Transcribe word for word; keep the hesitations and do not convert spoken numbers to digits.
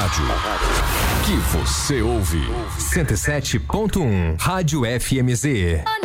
rádio que você ouve. cento e sete ponto um Rádio F M Z.